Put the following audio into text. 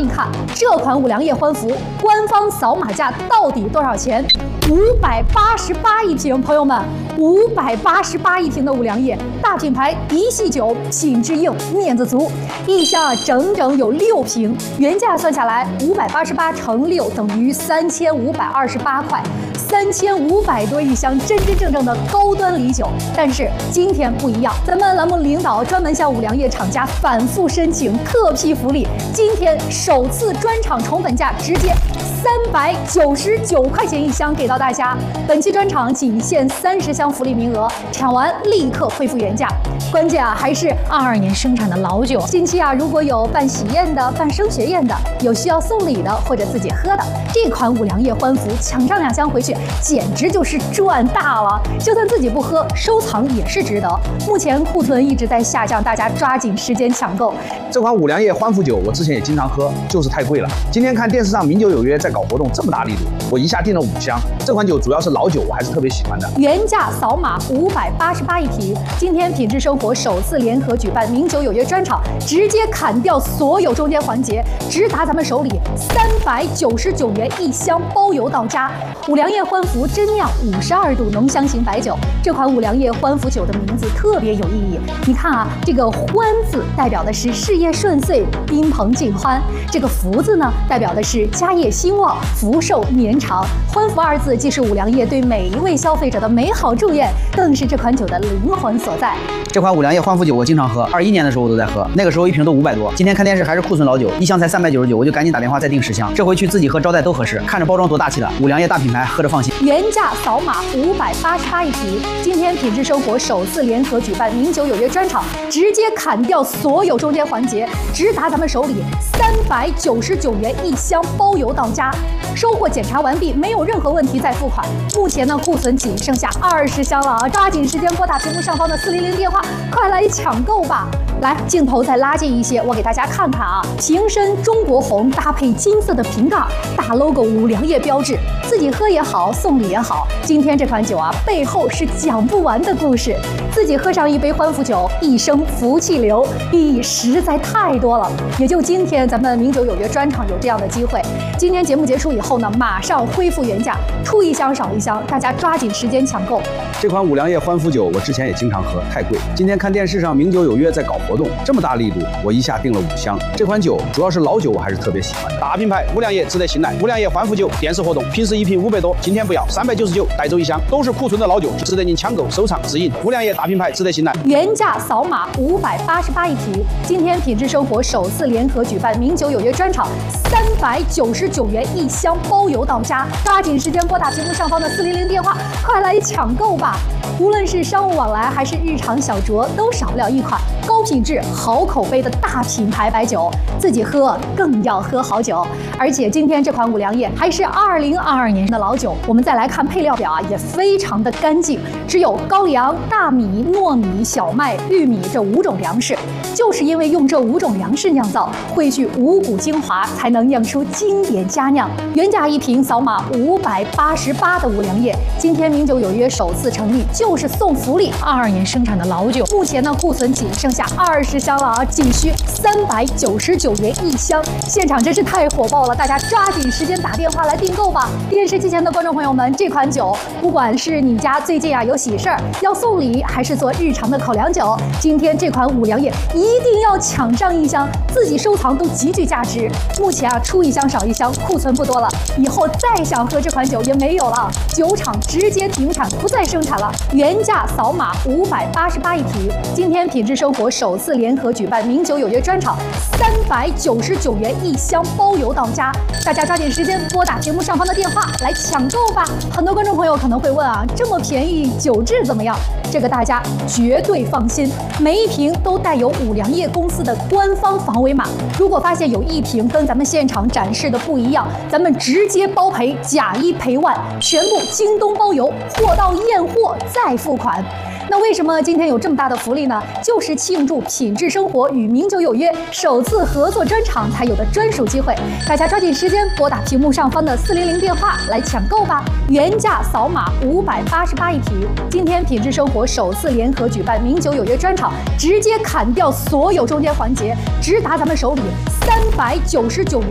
一看这款五粮液欢福官方扫码价到底多少钱？588一瓶，朋友们，588一瓶的五粮液，大品牌一系酒，品质硬，面子足，一箱啊整整有6瓶，原价算下来588乘6等于3528块，3500多一箱，真真正正的高端礼酒。但是今天不一样，咱们栏目领导专门向五粮液厂家反复申请特批福利，今天首次专场重本价直接399块钱一箱给到大家。本期专场仅限30箱福利名额，抢完立刻恢复原价。关键啊，还是22年生产的老酒。近期啊，如果有办喜宴的、办升学宴的，有需要送礼的或者自己喝的，这款五粮液欢福抢上2箱回去，简直就是赚大了。就算自己不喝，收藏也是值得。目前库存一直在下降，大家抓紧时间抢购。 这款五粮液欢福酒，我之前也经常喝，就是太贵了。今天看电视上名酒有约在搞活动，这么大力度，我一下订了5箱。这款酒主要是老酒，我还是特别喜欢的。 原价扫码588一瓶，今天品质生活首次联合举办名酒有约专场，直接砍掉所有中间环节，直达咱们手里，399元一箱，包邮到家。五粮液欢福真酿52度浓香型白酒，这款五粮液欢福酒的名字特别有意义。你看啊，这个欢字代表的是事业顺遂、宾朋尽欢，这个福字呢，代表的是家业兴旺、福寿绵长。欢福2字既是五粮液对每一位消费者的美好祝愿，更是这款酒的灵魂所在。 这款五粮液欢福酒我经常喝，21年的时候我都在喝，那个时候一瓶都500多。今天看电视还是库存老酒，一箱才399，我就赶紧打电话再订10箱。这回去自己喝招待都合适，看着包装多大气了，五粮液大品牌，喝着放心。 原价扫码588一瓶，今天品质生活首次联合举办名酒有约专场，直接砍掉所有中间环节，直达咱们手里，399元一箱，包邮到家。收货检查完毕，没有任何问题再付款。目前呢，库存仅剩下20箱了啊！抓紧时间拨打屏幕上方的400电话，快来抢购吧！来，镜头再拉近一些，我给大家看看啊，瓶身中国红搭配金色的瓶盖，大 logo 五粮液标志，自己喝也好，送礼也好。今天这款酒啊，背后是讲不完的故事。自己喝上一杯欢福酒，一生福气流，意义实在太多了。也就今天咱们名酒有约专场有这样的机会。今天节目结束以后呢，马上恢复原价，出1箱少1箱，大家抓紧时间抢购。 这款五粮液欢福酒，我之前也经常喝，太贵。今天看电视上名酒有约在搞活动，这么大力度，我一下订了5箱。这款酒主要是老酒，我还是特别喜欢的。大品牌五粮液值得信赖。五粮液欢福酒电视活动，平时一瓶500多，今天不要399，带走1箱，都是库存的老酒，值得您抢购收藏自饮。五粮液大品牌值得信赖。 原价扫码588一瓶，今天品质生活首次联合举办名酒有约专场，399元一箱，包邮到家。抓紧时间拨打屏幕上方的400电话，快来抢购吧！无论是商务往来还是日常小酌，都少不了一款高品质、好口碑的大品牌白酒。自己喝更要喝好酒，而且今天这款五粮液还是2022年的老酒。我们再来看配料表啊，也非常的干净，只有高粱、大米、糯米、小麦、玉米这5种粮食。就是因为用这5种粮食酿造，汇聚五谷精华，才能酿出经典佳酿。原价一瓶扫码588的五粮液，今天名酒有约首次成立，就是送福利，22年生产的老酒。目前呢，库存仅剩下20箱了啊，仅需399元一箱，现场真是太火爆了，大家抓紧时间打电话来订购吧。电视机前的观众朋友们，这款酒，不管是你家最近啊有喜事儿要送礼，还是做日常的口粮酒，今天这款五粮液一定要抢上1箱，自己收藏都极具价值。目前啊，出1箱少1箱，库存不多了，以后再想喝这款酒也没有了，酒厂直接停产，不再生产了。原价扫码588一瓶，今天品质生活首次联合举办名酒有约专场，399元一箱，包邮到家。大家抓紧时间拨打屏幕上方的电话来抢购吧。很多观众朋友可能会问啊，这么便宜，酒质怎么样？这个大家绝对放心，每一瓶都带有五粮液公司的官方防伪码。如果发现有一瓶跟咱们现场展示的不一样，咱们直接包赔，假1赔万，全部京东包邮，货到验货再付款。那为什么今天有这么大的福利呢？就是庆祝品质生活与名酒有约首次合作专场才有的专属机会，大家抓紧时间拨打屏幕上方的400电话来抢购吧。原价扫码588一瓶，今天品质生活首次联合举办名酒有约专场，直接砍掉所有中间环节，直达咱们手里，399元